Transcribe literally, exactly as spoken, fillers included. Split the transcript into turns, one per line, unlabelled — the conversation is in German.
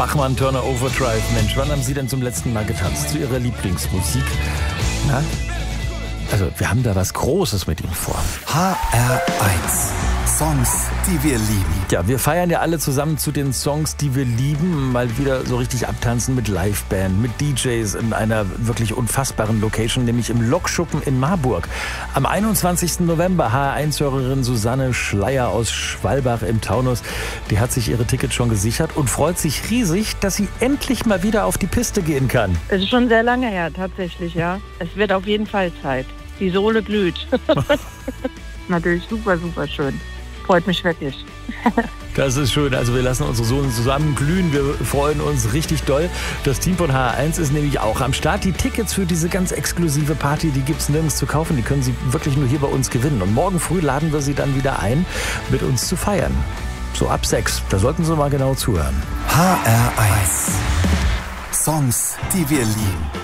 Bachmann Turner Overdrive. Mensch, wann haben Sie denn zum letzten Mal getanzt? Zu Ihrer Lieblingsmusik? Na? Also, wir haben da was Großes mit Ihnen vor.
H R eins. Songs, die wir lieben.
Ja, wir feiern ja alle zusammen zu den Songs, die wir lieben. Mal wieder so richtig abtanzen mit Liveband, mit D Js in einer wirklich unfassbaren Location, nämlich im Lokschuppen in Marburg. Am einundzwanzigsten November, H R eins-Hörerin Susanne Schleier aus Schwalbach im Taunus, die hat sich ihre Tickets schon gesichert und freut sich riesig, dass sie endlich mal wieder auf die Piste gehen kann.
Es ist schon sehr lange her, tatsächlich, ja. Es wird auf jeden Fall Zeit. Die Sohle blüht. Natürlich super, super schön. Freut mich wirklich.
Das ist schön. Also wir lassen unsere Sohn zusammen glühen. Wir freuen uns richtig doll. Das Team von H R eins ist nämlich auch am Start. Die Tickets für diese ganz exklusive Party, die gibt es nirgends zu kaufen. Die können Sie wirklich nur hier bei uns gewinnen. Und morgen früh laden wir Sie dann wieder ein, mit uns zu feiern. So ab sechs. Da sollten Sie mal genau zuhören.
H R eins. Songs, die wir lieben.